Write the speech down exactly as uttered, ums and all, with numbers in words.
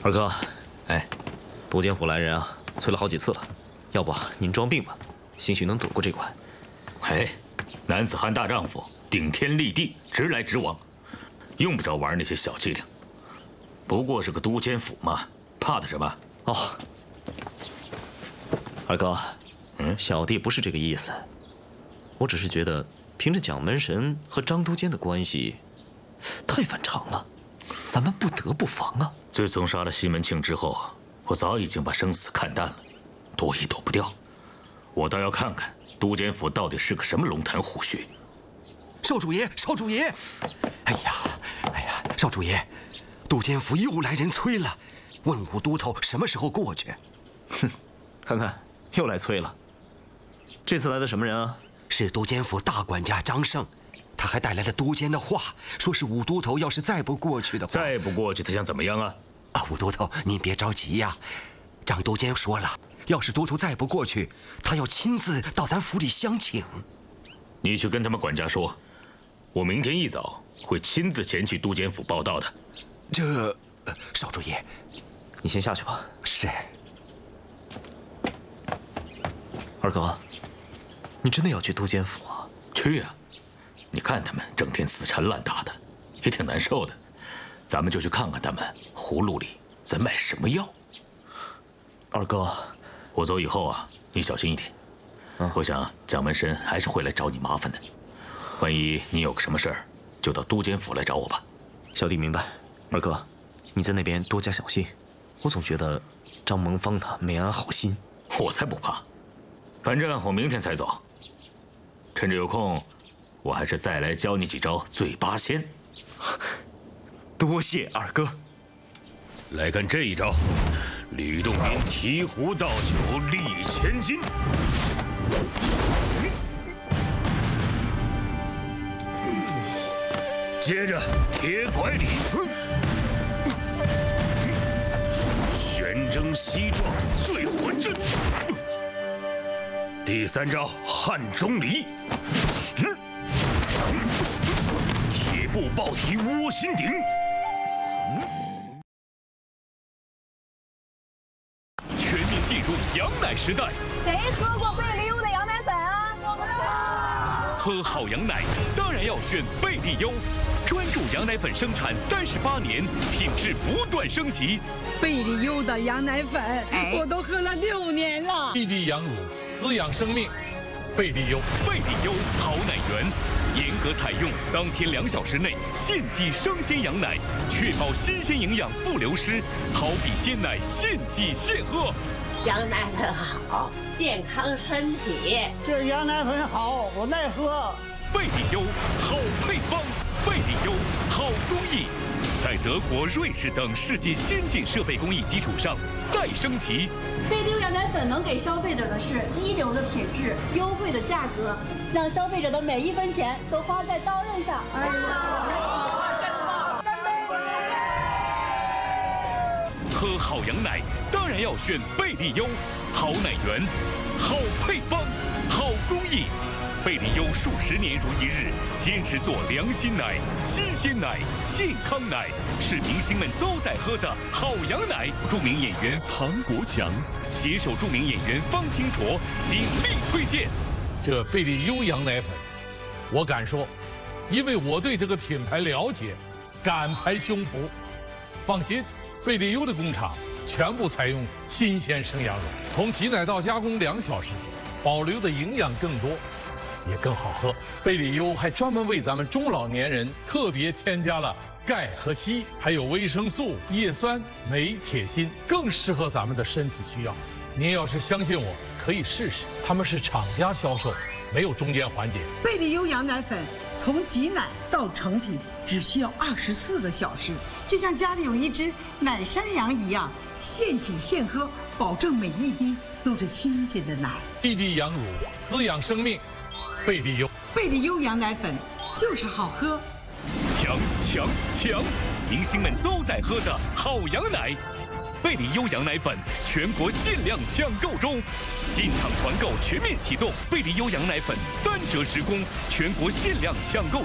二哥， 哎， 都监府来人啊，催了好几次了，要不您装病吧，兴许能躲过这关。 哎，男子汉大丈夫，顶天立地，直来直往，用不着玩那些小伎俩。不过是个都监府嘛，怕的什么？ 哦，二哥， 嗯， 小弟不是这个意思，我只是觉得凭着蒋门神和张都监的关系，太反常了，咱们不得不防啊。 自从杀了西门庆之后，我早已经把生死看淡了，躲也躲不掉。我倒要看看都监府到底是个什么龙潭虎穴。 少主爷，少主爷！哎呀，哎呀，少主爷，都监府又来人催了，问武都头什么时候过去。 哼，看看又来催了。这次来的什么人啊？ 是都监府大管家张胜，他还带来了都监的话，说是武都头要是再不过去的话， 再不过去，他想怎么样啊？ 啊，武都头，您别着急呀。张都监说了，要是都头再不过去，他要亲自到咱府里相请。 你去跟他们管家说，我明天一早会亲自前去都监府报到的。 这，呃、少主爷， 你先下去吧。 是。 二哥，你真的要去都监府啊？ 去啊！你看他们整天死缠烂打的，也挺难受的。咱们就去看看他们葫芦里在卖什么药。 二哥， 我走以后啊，你小心一点。 嗯， 我想蒋门神还是会来找你麻烦的。万一你有个什么事儿，就到都监府来找我吧。 小弟明白。二哥，你在那边多加小心。我总觉得张蒙方他没安好心。 我才不怕，反正我明天才走。趁着有空，我还是再来教你几招醉八仙。 多谢二哥。 来看这一招，吕洞宾提壶倒酒立千金。接着铁拐李，玄征西撞醉魂阵。第三招汉钟离，铁步抱体窝心顶。 全面进入羊奶时代。 谁喝过贝利优的羊奶粉啊？我不知道。 喝好羊奶当然要选贝利优，专注羊奶粉生产三十八年，品质不断升级。 贝利优的羊奶粉，我都喝了六年了。 滴滴羊乳，滋养生命。贝利优， 贝利优好奶源，严格采用当天两小时内现挤生鲜羊奶，确保新鲜营养不流失，好比鲜奶现挤现喝。 羊奶粉好，健康身体。 这羊奶粉好，我爱喝。 贝利优好配方，贝利优好工艺，在德国、瑞士等世界先进设备工艺基础上再升级。 贝利优羊奶粉能给消费者的是一流的品质、优惠的价格，让消费者的每一分钱都花在刀刃上。哎呀， 喝好羊奶当然要选贝利优，好奶源，好配方，好工艺。贝利优数十年如一日，坚持做良心奶、新鲜奶、健康奶，是明星们都在喝的好羊奶。著名演员唐国强携手著名演员方清卓鼎力推荐。 这贝利优羊奶粉，我敢说，因为我对这个品牌了解，敢拍胸脯。放心，贝利优的工厂全部采用新鲜生羊肉，从挤奶到加工两小时，保留的营养更多。也更好喝。贝利优还专门为咱们中老年人特别添加了钙和硒，还有维生素、叶酸、镁、铁、锌，更适合咱们的身体需要。您要是相信我，可以试试。他们是厂家销售，没有中间环节。 贝利优羊奶粉从挤奶到成品只需要二十四个小时，就像家里有一只奶山羊一样，现挤现喝，保证每一滴都是新鲜的奶。 滴滴羊乳，滋养生命。贝利优， 贝利优羊奶粉就是好喝。 强强强！明星们都在喝的好羊奶，贝利优羊奶粉全国限量抢购中，进场团购全面启动，贝利优羊奶粉三折直供，全国限量抢购。